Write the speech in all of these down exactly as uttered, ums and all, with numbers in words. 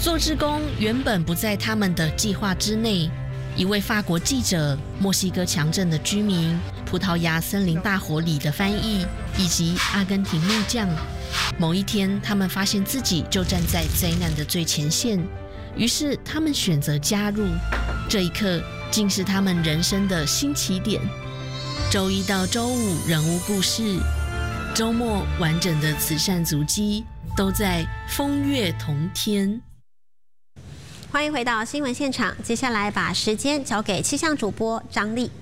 做志工原本不在他们的计划之内。一位法国记者、墨西哥强震的居民、葡萄牙森林大火里的翻译，以及阿根廷木匠。某一天，他们发现自己就站在灾难的最前线，于是他们选择加入。这一刻，竟是他们人生的新起点。周一到周五人物故事，周末完整的慈善足迹，都在风月同天。 欢迎回到新闻现场，接下来把时间交给气象主播张丽。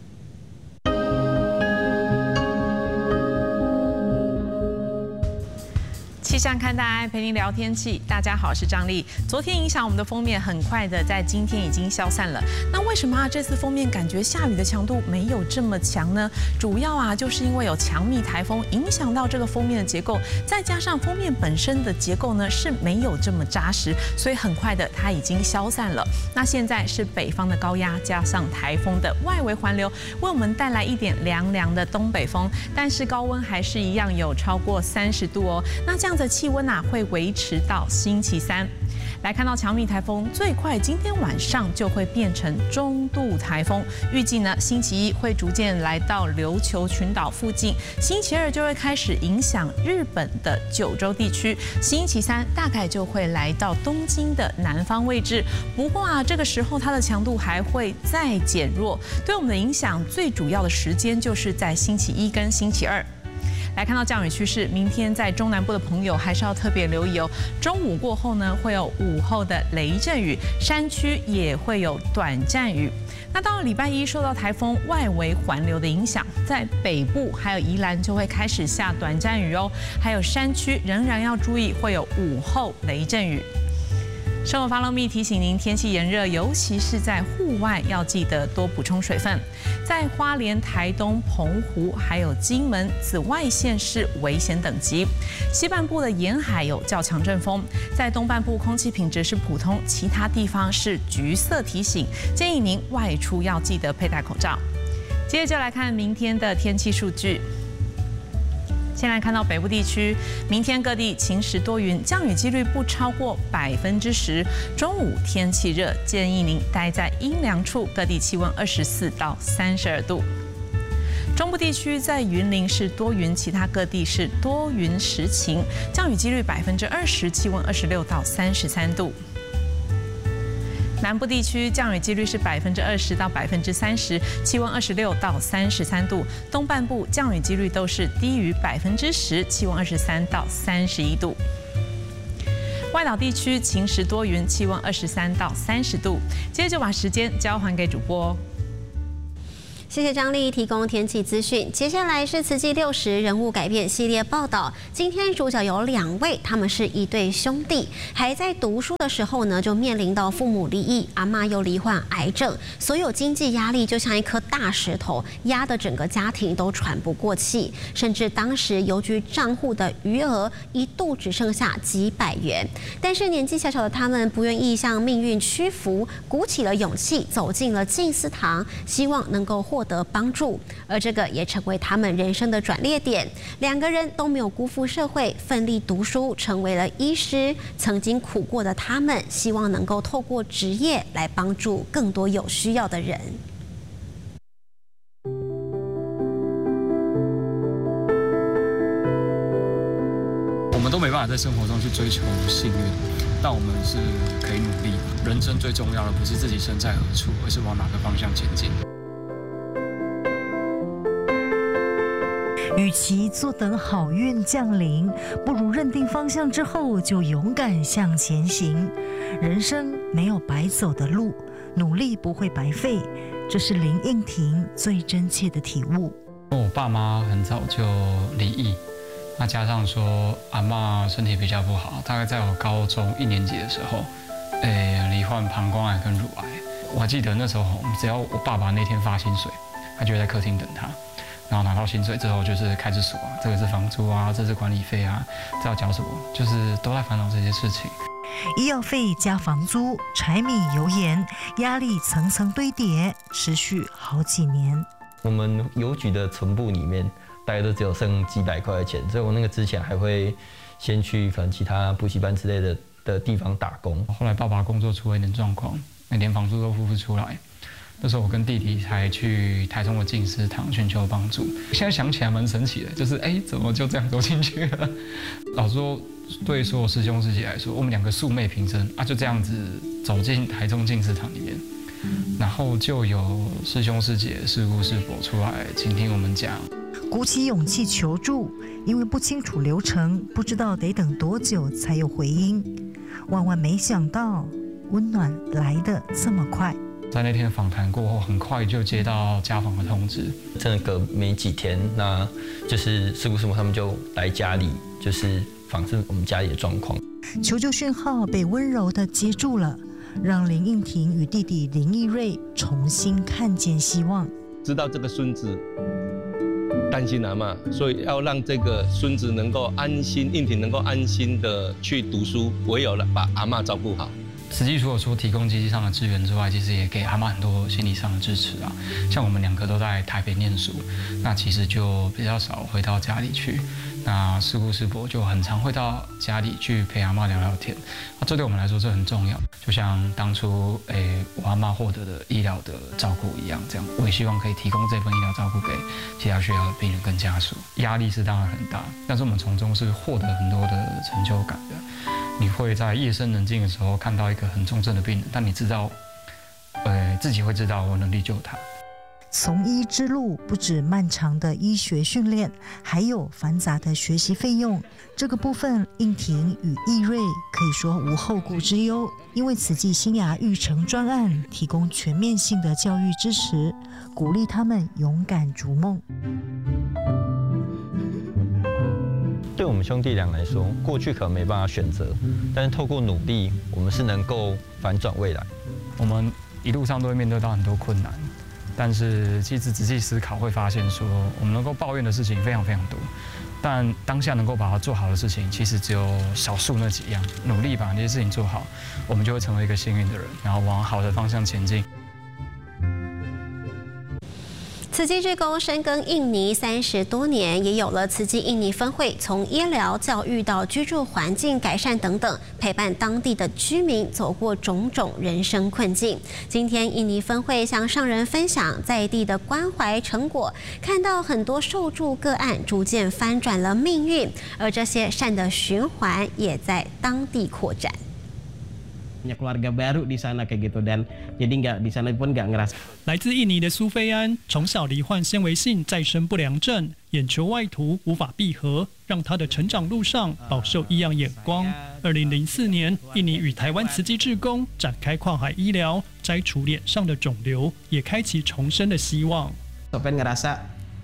气象看大爱，陪您聊天气。大家好，我是张丽。昨天影响我们的封面，很快的在今天已经消散了。那为什么啊这次封面感觉下雨的强度没有这么强呢？主要啊就是因为有强密台风影响到这个封面的结构，再加上封面本身的结构呢是没有这么扎实，所以很快的它已经消散了。那现在是北方的高压加上台风的外围环流，为我们带来一点凉凉的东北风，但是高温还是一样有超过三十度哦。那这样子气温啊会维持到星期三。来看到强密台风，最快今天晚上就会变成中度台风，预计呢星期一会逐渐来到琉球群岛附近，星期二就会开始影响日本的九州地区，星期三大概就会来到东京的南方位置。不过啊，这个时候它的强度还会再减弱，对我们的影响最主要的时间就是在星期一跟星期二。来看到降雨趋势，明天在中南部的朋友还是要特别留意哦。中午过后呢，会有午后的雷阵雨，山区也会有短暂雨。那到了礼拜一，受到台风外围环流的影响，在北部还有宜兰就会开始下短暂雨哦，还有山区仍然要注意会有午后雷阵雨。生活 Follow Me 提醒您，天气炎热，尤其是在户外要记得多补充水分。在花莲、台东、澎湖还有金门紫外线是危险等级。西半部的沿海有较强阵风，在东半部空气品质是普通，其他地方是橘色提醒，建议您外出要记得佩戴口罩。接着就来看明天的天气数据。先来看到北部地区，明天各地晴时多云，降雨几率不超过百分之十。中午天气热，建议您待在阴凉处，各地气温二十四到三十二度。中部地区在云林是多云，其他各地是多云时晴，降雨几率百分之二十，气温二十六到三十三度。南部地区降雨几率是百分之二十到百分之三十，气温二十六到三十三度。东半部降雨几率都是低于百分之十，气温二十三到三十一度。外岛地区晴时多云，气温二十三到三十度。接着就把时间交还给主播。 谢谢张丽提供天气资讯。接下来是慈济六十人物改变系列报道。今天主角有两位，他们是一对兄弟，还在读书的时候呢，就面临到父母离异，阿嬷又罹患癌症，所有经济压力就像一颗大石头，压得整个家庭都喘不过气。甚至当时邮局账户的余额一度只剩下几百元。但是年纪小小的他们不愿意向命运屈服，鼓起了勇气走进了静思堂，希望能够获得帮助，而这个也成为他们人生的转捩点。两个人都没有辜负社会，奋力读书，成为了医师。曾经苦过的他们，希望能够透过职业来帮助更多有需要的人。 我们都没办法在生活中去追求幸运，但我们是可以努力。人生最重要的不是自己身在何处，而是往哪个方向前进。 与其坐等好运降临，不如认定方向之后就勇敢向前行。人生没有白走的路，努力不会白费，这是林应婷最真切的体悟。 我爸妈很早就离异，那加上说阿嬷身体比较不好，大概在我高中一年级的时候，诶，罹患膀胱癌跟乳癌。我还记得那时候，只要我爸爸那天发薪水，他就会在客厅等他。然后拿到薪水之后，就是开始数啊，这个是房租啊，这是管理费啊，这要缴什么，就是都在烦恼这些事情。 医药费加房租、柴米油盐，压力层层堆叠，持续好几年。 我们邮局的存簿里面，大概都只有剩几百块钱，所以我那个之前还会先去可能其他补习班之类的的地方打工。 后来爸爸工作出了一点状况，连房租都付不出来。那时候我跟弟弟才去台中的静思堂寻求帮助。现在想起来蛮神奇的，就是哎，怎么就这样走进去了？老实说，对所有师兄师姐来说，我们两个素昧平生啊，就这样子走进台中静思堂里面，然后就有师兄师姐、师姑师伯出来倾听我们讲， 鼓起勇气求助，因为不清楚流程，不知道得等多久才有回音。万万没想到，温暖来得这么快。 在那天访谈过后，很快就接到家访的通知。 真的隔没几天，那就是师姑师母他们就来家里，就是访视我们家里的状况。 求救讯号被温柔地接住了，让林应婷与弟弟林义瑞重新看见希望。 知道这个孙子担心阿嬷，所以要让这个孙子能够安心，应婷能够安心的去读书，唯有了把阿嬷照顾好。 实际除了说提供经济上的支援之外，其实也给阿嬷很多心理上的支持啊。像我们两个都在台北念书，那其实就比较少回到家里去。那师姑师伯就很常会到家里去陪阿嬷聊聊天，那这对我们来说是很重要。就像当初诶我阿嬷获得的医疗的照顾一样，这样我也希望可以提供这份医疗照顾给其他需要的病人跟家属。压力是当然很大，但是我们从中是获得很多的成就感的。你会在夜深人静的时候看到一个很重症的病人，但你知道，呃，自己会知道我能力救他。 从医之路不止漫长的医学训练，还有繁杂的学习费用。这个部分，应婷与义瑞可以说无后顾之忧，因为慈济新芽育成专案提供全面性的教育支持，鼓励他们勇敢逐梦。 对我们兄弟俩来说，过去可能没办法选择，但是透过努力，我们是能够反转未来。 我们一路上都会面对到很多困难，但是其实仔细思考会发现说，我们能够抱怨的事情非常非常多，但当下能够把它做好的事情，其实只有少数那几样。努力把那些事情做好，我们就会成为一个幸运的人，然后往好的方向前进。 慈济志工深耕印尼三十多年，也有了慈济印尼分会，从医疗、教育到居住环境改善等等，陪伴当地的居民走过种种人生困境。今天印尼分会向上人分享在地的关怀成果，看到很多受助个案逐渐翻转了命运，而这些善的循环也在当地扩展。 keluarga baru di sana kayak gitu dan jadi nggak di sana pun nggak ngerasa。 来自印尼的苏菲安从小罹患纤维性再生不良症，眼球外凸无法闭合，让她的成长路上饱受异样眼光。二零零四年，印尼与台湾慈济志工展开跨海医疗，摘除脸上的肿瘤，也开启重生的希望。 Sopen ngerasa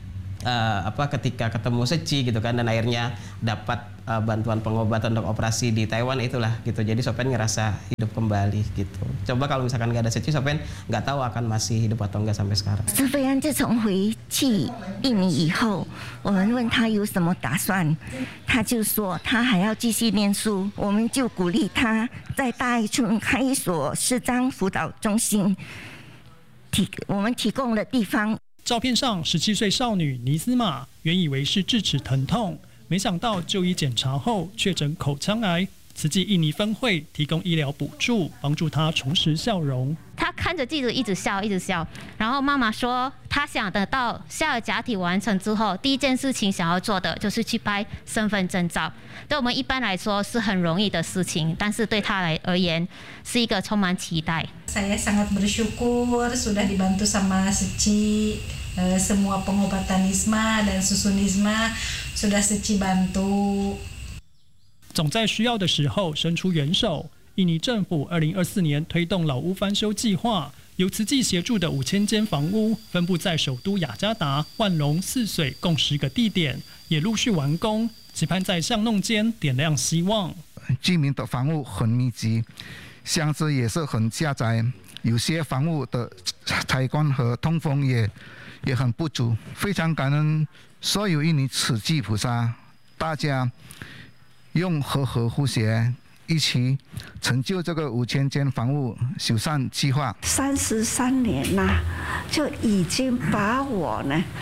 uh, apa ketika ketemu Seci gitu kan dan akhirnya dapat uh, bantuan pengobatan untuk operasi di Taiwan itulah gitu. Jadi Sopen ngerasa hidup kembali gitu. Coba kalau misalkan nggak ada Seci, Sopen nggak tahu akan masih hidup atau nggak sampai sekarang. 苏菲安自从回去印尼以后，我们问他有什么打算，他就说他还要继续念书，我们就鼓励他在大爱村开一所视障辅导中心，提我们提供了地方。 照片上，十七岁少女尼斯玛原以为是智齿疼痛，没想到就医检查后确诊口腔癌。慈济印尼分会提供医疗补助，帮助她重拾笑容。 她看着记者一直笑，一直笑。然后妈妈说，她想得到下尔假体完成之后，第一件事情想要做的就是去拍身份证照。对我们一般来说是很容易的事情，但是对她来而言是一个充满期待。 Saya sangat bersyukur sudah dibantu sama Seci, semua pengobatan Nisma dan susu Nisma sudah Seci bantu。 总在需要的时候伸出援手。印尼政府二零二四年推动老屋翻修计划，由慈济协助的五千间房屋分布在首都雅加达、万隆、泗水共十个地点，也陆续完工，期盼在巷弄间点亮希望。 居民的房屋很密集，巷子也是很狭窄，有些房屋的采光和通风也也很不足。非常感恩所有印尼慈济菩萨，大家用和和互协一起成就这个五千间房屋修缮计划。 三十三年呐、啊，就已经把我呢，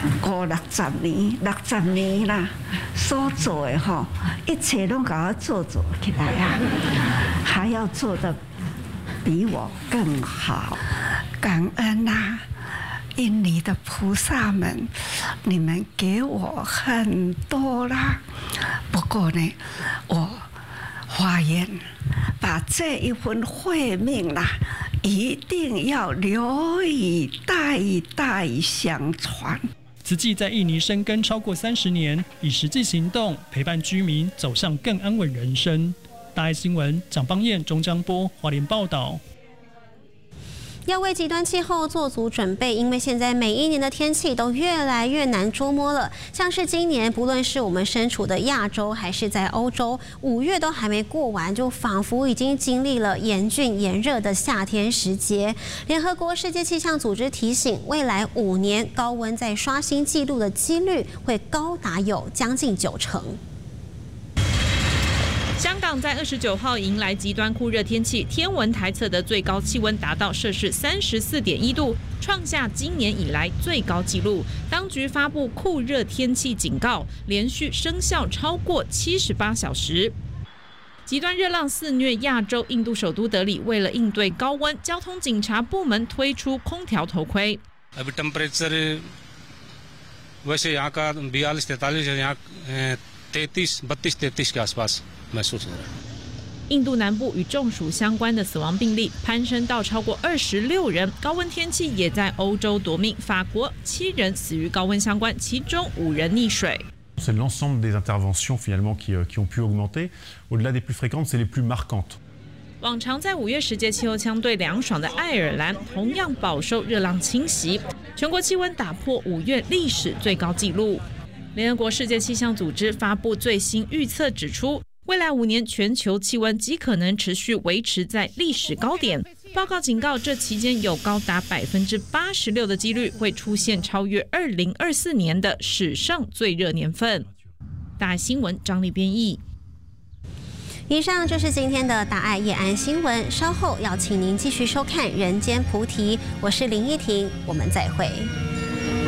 五六十年、六十年啦，所做的吼，一切拢给我做做起来啊，还要做得比我更好。感恩呐、啊，印尼的菩萨们，你们给我很多啦。不过呢，我发愿把这一份慧命啦，一定要留以代代相传。 慈济在印尼深耕超过三十年，以实际行动陪伴居民走上更安稳人生。大爱新闻蒋邦彦、钟章波华联报道。 要为极端气候做足准备，因为现在每一年的天气都越来越难捉摸了。像是今年，不论是我们身处的亚洲还是在欧洲，五月都还没过完，就仿佛已经经历了严峻炎热的夏天时节。联合国世界气象组织提醒，未来五年高温再刷新纪录的几率会高达有将近九成。 香港在二十九号迎来极端酷热天气，天文台测的最高气温达到摄氏三十四点一度，创下今年以来最高纪录。当局发布酷热天气警告，连续生效超过七十八小时。极端热浪肆虐亚洲，印度首都德里为了应对高温，交通警察部门推出空调头盔。 अभी टेम्परेचर वैसे यहाँ का बयालीस तैंतालीस है, यहाँ तैंतीस बत्तीस तैंतीस के आसपास महसूस हो रहा है。 印度南部与中暑相关的死亡病例攀升到超过二十六人，高温天气也在欧洲夺命。法国七人死于高温相关，其中五人溺水。 C'est l'ensemble des interventions finalement qui, qui ont pu augmenter. Au-delà des plus fréquentes, c'est les plus marquantes. 往常在五月时节气候相对凉爽的爱尔兰，同样饱受热浪侵袭，全国气温打破五月历史最高纪录。联合国世界气象组织发布最新预测指出，未来五年全球气温极可能持续维持在历史高点。报告警告，这期间有高达百分之八十六的几率会出现超越二零二四年的史上最热年份。大爱新闻张力编译。 以上就是今天的大爱夜安新闻，稍后要请您继续收看《人间菩提》，我是林依婷，我们再会。